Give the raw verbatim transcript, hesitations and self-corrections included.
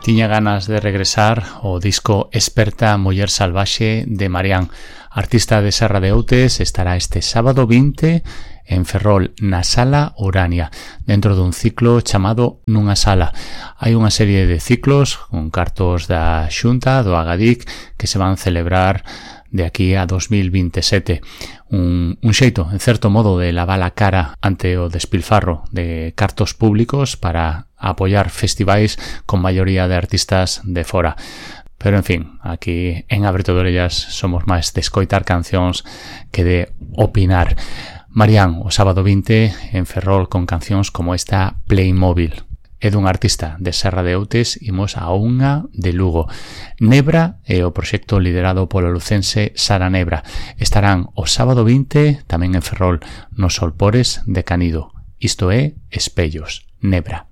Tiña ganas de regresar o disco Experta Muller Salvaxe de Marián. Artista de Serra de Outes estará este sábado vinte en Ferrol na Sala Urania, dentro dun ciclo chamado Nunha Sala. Hai unha serie de ciclos con cartos da Xunta, do Agadic, que se van celebrar de aquí a dos mil veintesete. Un, un xeito, en certo modo, de lavar a cara ante o despilfarro de cartos públicos para apoiar festivais con maioría de artistas de fora. Pero, en fin, aquí en Aberto de Orellas somos máis de escoitar cancións que de opinar. Marián, o sábado vinte, en Ferrol, con cancións como esta Playmobil. É dun artista de Serra de Outes, imos a unha de Lugo. Nebra é o proxecto liderado polo lucense Sara Nebra. Estarán o sábado vinte, tamén en Ferrol, nos Solpores de Canido. Isto é Espellos, Nebra.